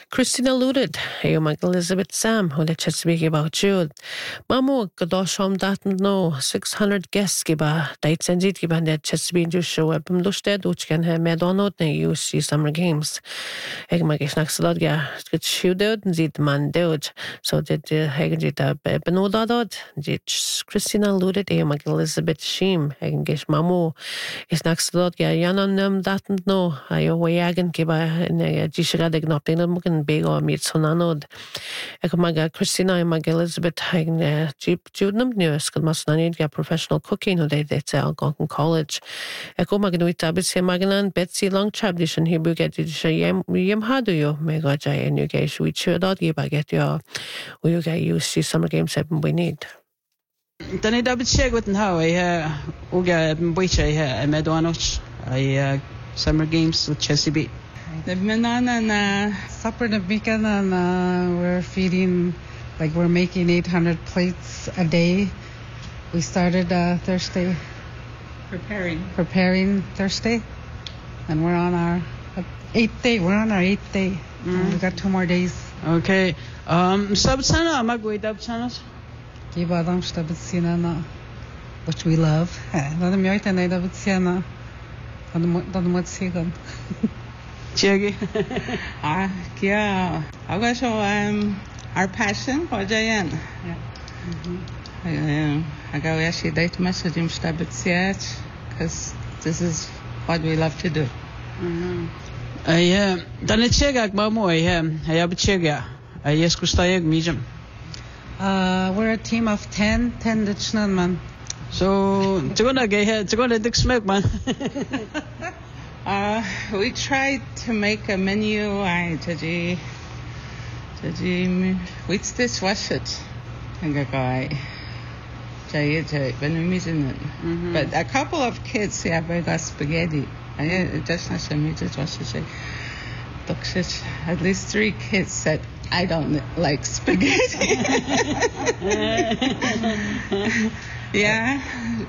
Christina Lurid, mag Elizabeth Sam, who let speak about Jude. Mamu Gadoshom Datin no 600 guests giba, dates and zit giba net Chesapeake show up Lusted, which can have made on out UC Summer Games. Mag is next lot, get shoot out and zit man deut, so that Hagenjita Benodad, Christina Lurid, mag Elizabeth Sheem, Hagengish Mamu is next lot, Yanam Datin no, Wayagan giba in a Jishradig nothing. Big or meet sonanod. Maga Christina mag Elizabeth hagen jeep Judenum news called Masnanid get professional cooking who they Algonquin College. Maganwita Bitsy Maganan Betsy Long Tradition he get yem hadu you mega jay and you get we cheer dot give I get your you get you see summer games happen we need. Dan I double check with how I uga boiche I medwanoch I summer games with Chesapeake. The banana supper the weekend and we're feeding, like we're making 800 plates a day. We started Thursday. Preparing Thursday. And we're on our 8th day. We're on our 8th day. We've got 2 more days. Okay. Sabsana magway dabsanas? Gibadam stabitsina, which we love. Nadam yoita na dabitsiana. Nadam what sigan. Chegi. Yeah. I got show our passion for Jayan. I go actually date message him stabit because this is what we love to do. I dan it chegak mamu I have chega. I yes kustayeg mijam. We're a team of 10 Dutchman man. So gonna dick smoke man. We tried to make a menu. What's this? Wash it. But a couple of kids, they got spaghetti. At least 3 kids said, I don't like spaghetti. Yeah.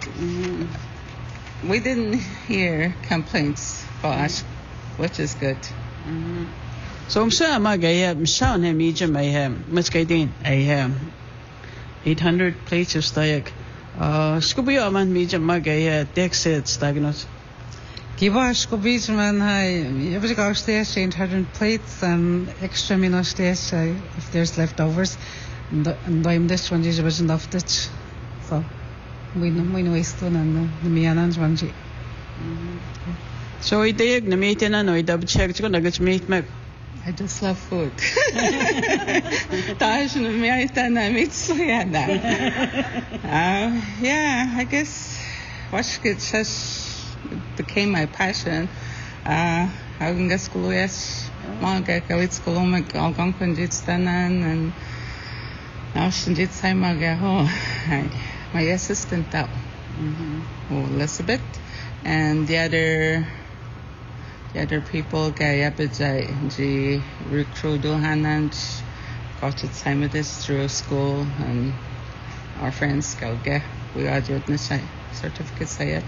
We didn't hear complaints for us, which is good. So I'm sure I'm showing him each of my misguiding. I 800 plates of steak. Scooby man me my gay deck sets diagnosed. Givash Scooby's man, every go stage 800 plates and extra minus stage if there's leftovers. And I'm this one is wasn't off it. So we know waste and the Mianans one. So I dig the meat and I double check to get meat. I just love food. Yeah, I guess Washkit just became my passion. I can get school, yes. Manga, I went school, Algonquin Jitstanan, and now she did say, my assistant, Elizabeth, and the other people Gayabajai recruit Hanan got to time of this through school and our friends go get we are doing certificates yet.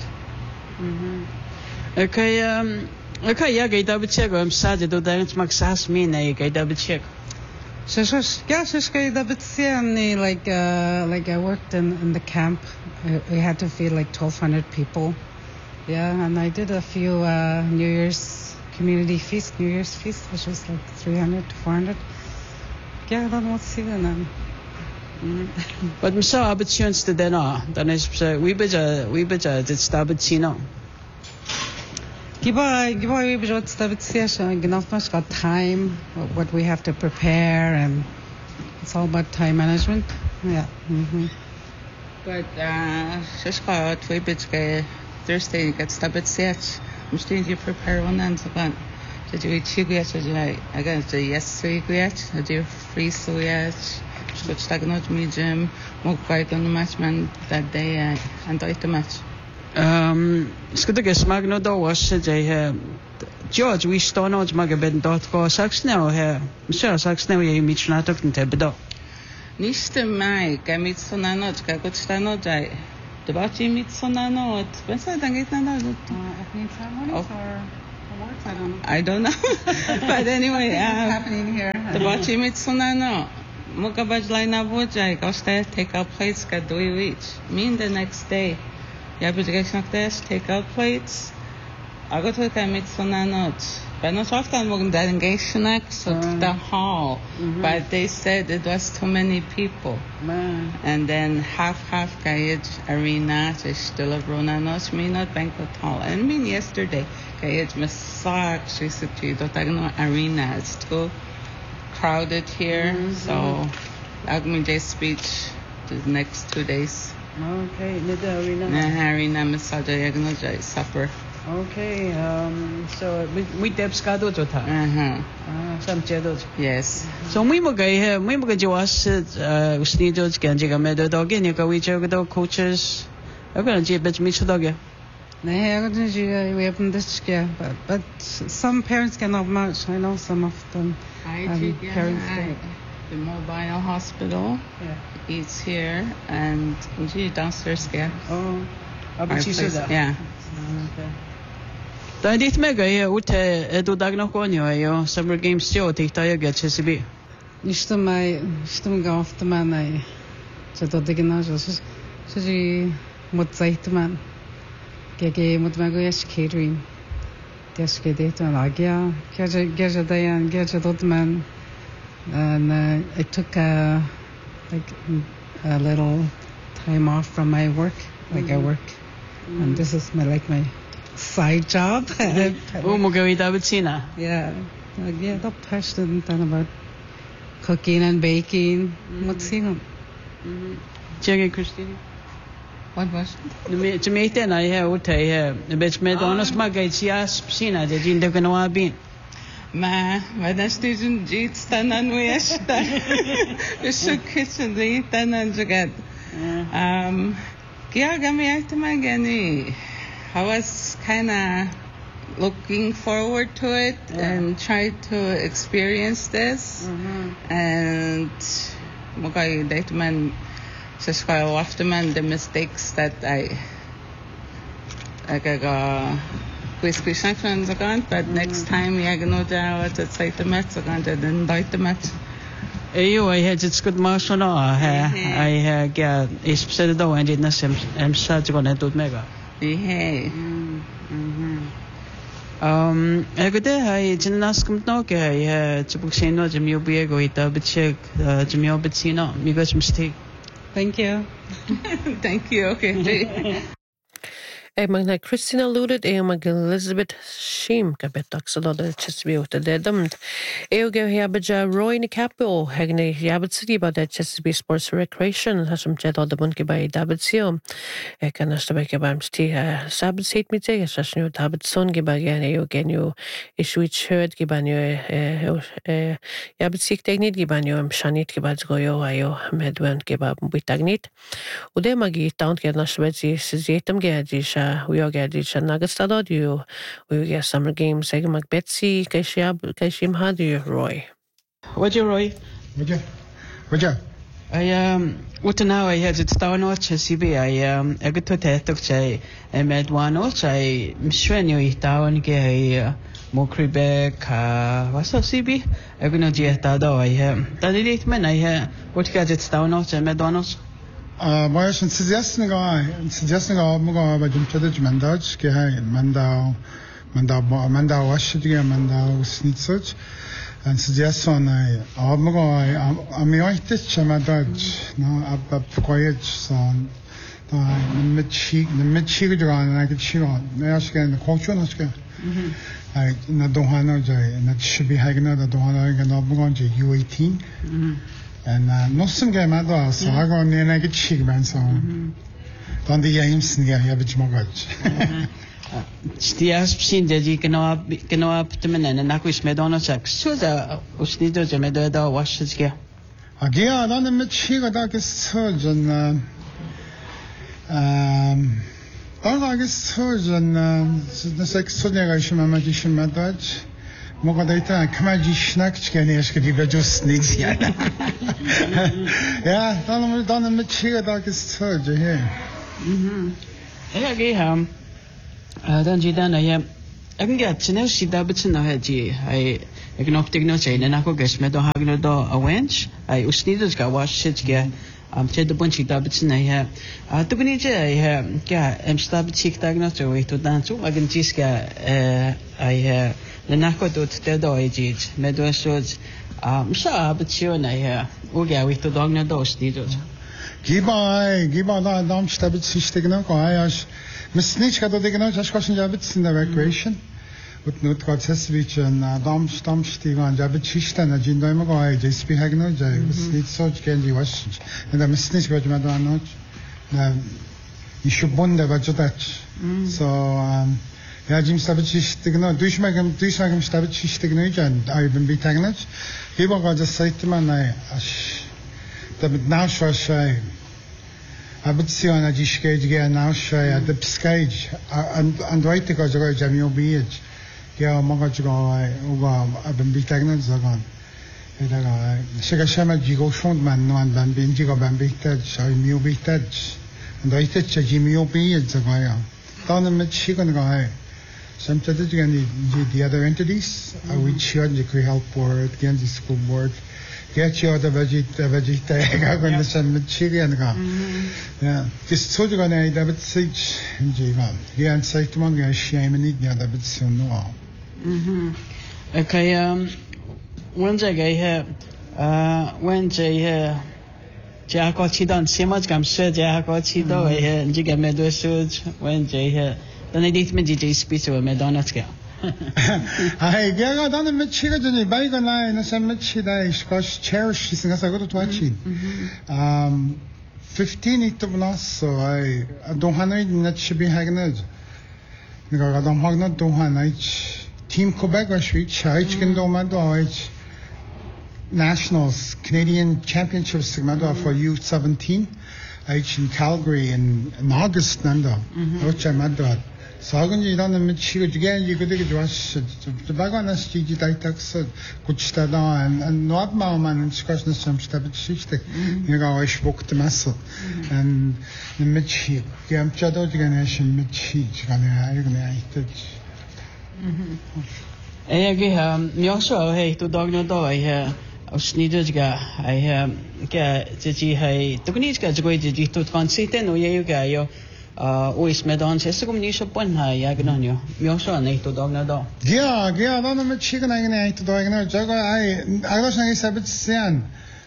Okay, yeah, double check. I'm sad to do that. Max asked me, I double check. Like I worked in the camp. We had to feed like 1,200 people. Yeah, and I did a few New Year's feast, which was like 300 to 400. Yeah, I don't know what's even. But I'm so opportunities to dinner. Then we better it's Stabicino. Give we better Stabicino. Enough much got time, what we have to prepare, and it's all about time management. Yeah. But just got we better. Thursday you get stubborn set. I'm still to prepare one and so on. To do it two yet, I got to yes 3 yet. I do free so yet. Should start not me gym. More quite on the match man that day and do it the match. Skulle det smagno då was det George we står nog magabed.co saxnell här. Så saxnell jag mitchna tog inte då. Niste mai, gamit såna nåt ska gå stanna där. Det var ju mitt såna nåt. Men så den gick när då. Opening ceremonies or awards? I don't know. But anyway, happening here. Watching it sonano. Mukabaj line up wujai. Gosta take out plates ka 2 weeks. Mean the next day. Yabujgesh nakdesh take out plates. I go to the meet sonano. But not often we're delegation next to the hall. But they said it was too many people. And then half Gayage arena is still a Brunanos, me not banquet hall. And mean yesterday, Gayage massage, she said to the arena. It's too crowded here. So I'll me day speech the next 2 days. Okay, the arena. Arena massage, supper. Okay, so we debs kado jota. Some chedos. Yes. So we mo jawas usni joj kanji ka medo doge ni ka we do coaches. Aga je bet mi chodoge. We haven't this year, but some parents cannot much. I know some of them. Parents the mobile hospital. It's here and downstairs here. Oh, yeah. Okay. Dan dit mega ute do dagno konyo yo summer games jo tikta yo get CB. Ishtum gaft man ai. So do digna jo so ji mutzait man. Gege mutmago yes catering. Des gedet an agya. Gerja dayan gerja dot man. And I took a little time off from my work. Like I work. And this is my side job. Yeah, that passionate about cooking and baking. What's him? Jaggy Christine. What was it? To meet then I have a bit made honest magates yes, Sina, the Jin Deganoa bean. Ma, that's the Jeets Tanan Westa. It's a kitchen, the Tanan Jagat. I was kind of looking forward to it and tried to experience this. And the mistakes that I got but next time I know that it's like the Mets are going to invite the Mets. I had it's good marshal. I had got a special though and didn't I'm such going to do mega. I could I didn't ask him no okay to book no Jimmy Biego it but check Jimmy Bettino because mistake. Thank you. Thank you. Okay. Magna Christina alluded mag Elizabeth Sheem gabetak so that Chesapeake the damned. Go Yabaja Roy in Capo, Hagney Yabot City about that Chesapeake Sports Recreation, has some jet on the monkey by Davidsio. Canastabeka Bamsti, Sabbath State Mite, as new Tabit Son Gibagan, again you issue each herd Gibanyo, Yabot Sik Tagnit Gibanyo, and Shanit Gibats Goyo, Ayo, Medwent Gibab with Tagnit. Udemagi, Town Ganashwetzi, Sizetum Gadisha. We all get each another studio. We get summer games. Say, Mac Betsy, Kashim, how do you, Roy? What you, Roy? What you? What now I had it down or CB. I got to take say, I made one also. I'm sure you down gay, Mokribek, what's up, CB? I'm going to get that. I have. That it man, I have. What gadgets down also, McDonald's? Moi je suggesting 뭐가 좀 저도 만다지 게 만다 와시게 만다 스니츠 and suggestion 뭐가 아미와이트 참아다지 나 아빠 거에 son nimmit치기 들어가는 그 치료 내가 시간에 공촌 시간 나 동화는 저희 나 집이 하기는 동화는 그 너무 이제 U18 and nothing came out of so I go near like a chick man so don't the games near have it mogaj the aspin that you can up to men and Nakish Medona Sax so the Usnido Jameda wash it here again I don't know chick that is surgeon I guess surgeon the sex surgeon magician madaj 뭐가 다 있다 그만지 신학치게 내시게 just needs yeah 나는 미치가 다 그스터지 해 여기 단지단 I can get to know she dabits in the head I ik nog tegen zijn en ik ook eens met de hagno do a wench ai usnidos ga was shit ge che de bunch da bits na ha to gni je ha ka sta bits ik tag na to we to dan so magan jiska ai ha na nako do te do ejit me do so sa bits yo na ha o ga we to dog na do usnidos giba da dam sta bits işte gna ko ai as misnich ka do de gna as kosin ja bits in the recreation Ut nut got sesvich and dam stig on jabit chista na jindoim go ai JSP hagno jai snit soch kendi was and the misnich got ma do anoch na ishu bonda vajotach so ja jim stabit chistigno duishmagam stabit chistigno jan ai bin bitagnach hibo go just sait man ai ash da mit nashashai abitsion ajishkej ge nashai at the skage and right to go jamio beach Yeah, I've been taken Zagan. Sega Shama Jigo Shondman, no one been Jigo Bambited, so you be touch. And I touch a Jimmy Obi at Zagaya. Down the Michigan guy. Some the other entities, which you the help board, against the school board. Get you the vegetarian, going to send Michigan. Yeah, this sort of an idea, but sage and Jivan. Yeah, and say to Manga, shame and eat the other bit soon. Okay, Wednesday here, Wednesday here. Jaco Chidon, so much come said Jaco Chido here, and Jigga Meadow Suits, Wednesday here. Then I did me DJ speech to a Madonna scale. I get on the Michigan, the Bacon line, and some Michigan, Scotch cherish, as I go to watch it. 15 it lost, so I don't have that should be hanging. Because I don't have not do Team Quebec or Switch, I can do my Deutsch Nationals, Canadian Championships for U17, in Calgary in August, which I'm at that. So I'm going to do the Michigan again, you could get the Bagonas Gigi Ditax, Kuchtada, and not Malman and Scotland, some step at Shishtik, you know, I spoke the muscle. And the Michi, Gam Chado Ganation, Michi, I also hate to dog no door. I have Snidga. I have Gigi Hay. The Gunis got great to consider no you guy. Always met on Sescom Nisha Ponha, Yaganonio. You also need to dog no door. Yeah, I don't know chicken. I need to dog no jugger. I was a bit sen.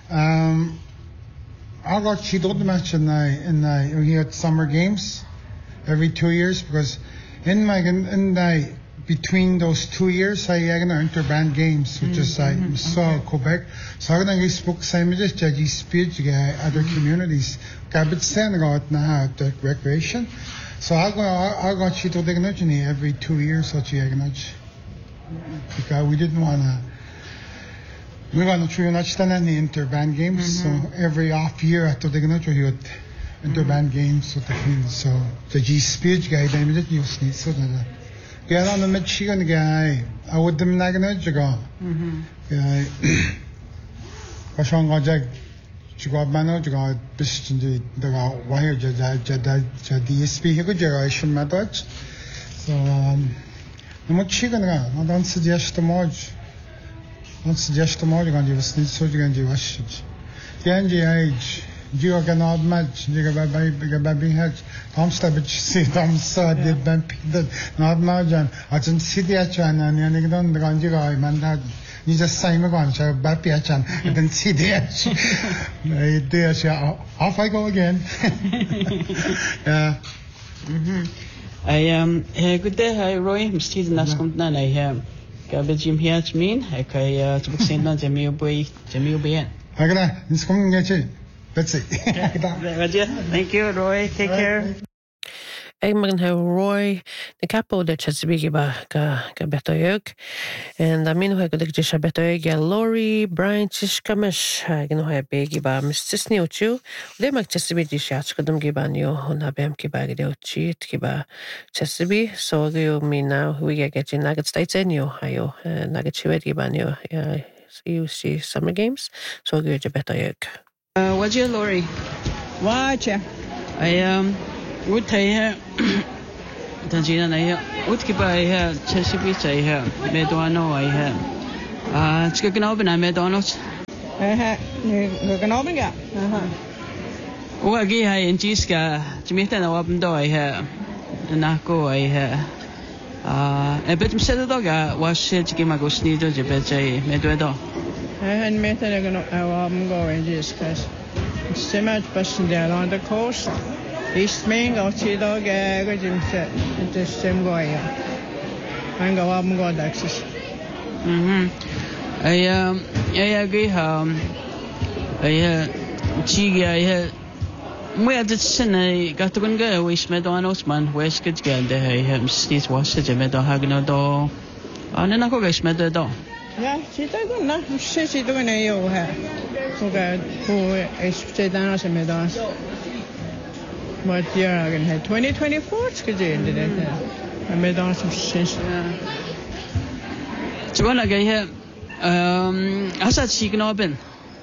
I got she did the match in the summer games every 2 years because in between those 2 years, I interband games, which is I saw Quebec. So I got spoke same as Judgy speech other communities. Gabit Sen got now the recreation. So I got you to the every 2 years, such a because we didn't wanna. We want to try not to any interband games. So every off year after the interband games with the kids. So the G speech guy, they didn't use it. So get on the Michigan guy. I would them not gonna go. Kashon Gajak, Chigabano, Jagad, Bishin, the wire DSP, he could generation method. So, the Michigan guy, I don't suggest much. Don't suggest much, and you was need so you can do it. The NGH. You can not match, you got baby head. Tom Stabbage, see Tom saw did Ben Peter, not Marjan. I didn't see the Achan and you don't the Ganjiga, man. That you just say Magon, so Bappy Achan, I didn't see the Achan. There, off I go again. Yeah. I good day, Roy, Mr. Nascomnan. I have Garbage Jim here to mean. I can to send on Jamil Bien. I got it's coming at you. That's it. Thank you, Roy. Take care. Ag magan ha Roy na capo de Chesapeake ba ka betoyog and amin ho ko de sa betoyog ya Lori Brian Chishkamish gino ha begi ba mistisni uchu de mag Chesapeake shat ko dum giban yo na bem ki ba de uchi ki ba Chesapeake so go mi now we get in Nugget States in yo ayo Nugget chiwet giban yo you see summer games so go je betoyog What's your Lori? Watch ya. I would tell you, Tanjina, I would keep I have Chesapeake, I have Meduano, I have Ska gnaben med Donald. Gnaben ja. Och jag har en giska gemeten av dem då här. Nako här. Jag vet inte så då vad ska jag gå snitt och jebbe med då. And meten I'm going just cause so much person there on the coast. East Main och till då jag inte det same going. I'm going Texas. Jag chiga Moi at sinne gat gon go wis med on Osman wes gets geld he snis was med då hagna då. Anna ko ges med då. Ja, sitter du na? Sitter du när jag här? Så går på expeditionen som med dans. Vad gör jag här? 2024 ska det inte det. Med dans som syns. Så vad lägger jag asa signaben.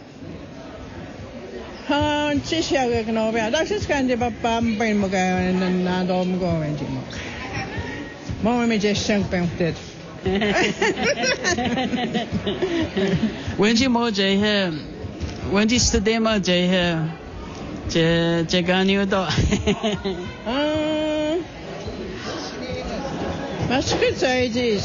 Just jag kan nog det är ska inte bara på mig när de går in till mig. Mamma mig just sänk på det. When you mo jay he when you study mo jay he je ganyo do. Vad ska jag säga?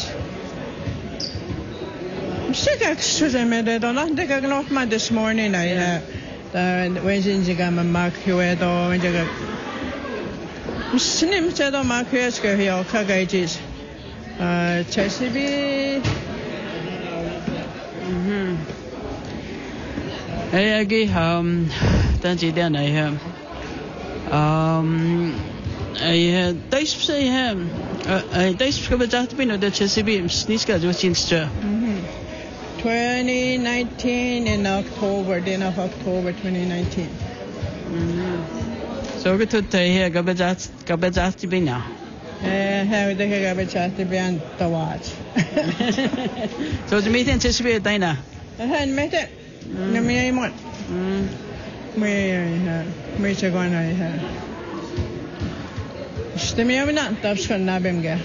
Säkert så med det då det kan nog man this morning I when you got my mark here då when you snim så då mark here ska jag kagages Chesapeake. Jag den tiden här. Det säger här. Det ska vi ta till det Chesapeake sniska du syns 2019 in October, the end of October 2019. Så vi tog det här gabezat till bina. Här det kan gabezat till bina tawat. Så du menar inte så vet dina. Här med det. Nu mig imot. Mig ska gå ner här. Stämmer jag med att jag ska nabemga.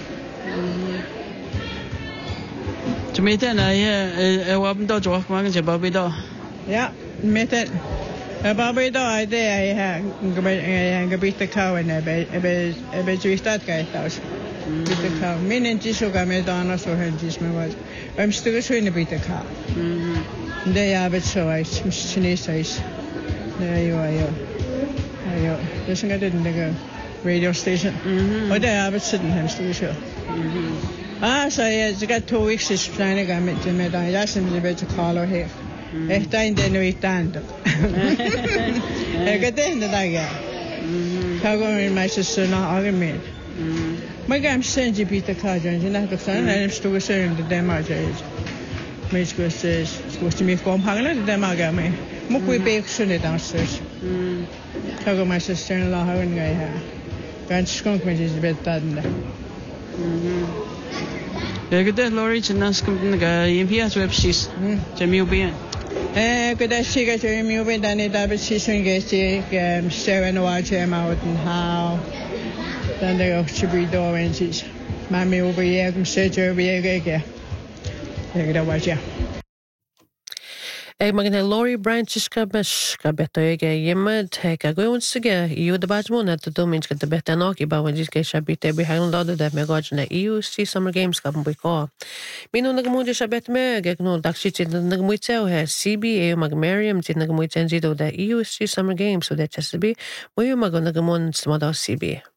Du menar jag var på då jag kan inte bara då. Ja, med det. Bara då är det här gebita kauen är juistat kaitaus. Gebita kau. Min inte så gamet annars så hentis med vad. Vem skulle så inne bita kau. Det är vet så är chinesais. Det är ju. Det ska det den radio station. Och det är vet så den hemskt så. Så jag ska 2 weeks is planning med det. Jag som vill ta call här. Efter inte nu utan. Jag kan inte det. Jag går med systerna argument. Men jag sen ju bita kajan, jag har sen jag stod så under det margage. Men ska du mig kom hangla det maga mig. Muku be så det downstairs. Jag går med systerna har en grej här. Ganska skunk med det bättre. Jag det Lori chans kom ga impias websis. Jamiubian. Good siga jamiubian dani da season gesti seven watch out and how. Then they go to be doing Mami over here come sit over here. Jag det watch. Jag magna Lori Branchiska beska betoyga yemad heka gounsiga you the bajmon at the dominska the betanoki ba when jiska shabite behind the that me gojna EUC Summer Games kam biko mino nagmuja shabet me gekno dakshit nagmuitseo he CBA magmariam tin nagmuitsenjido the EUC Summer Games so that Chesapeake moyo magonagmon smada CBA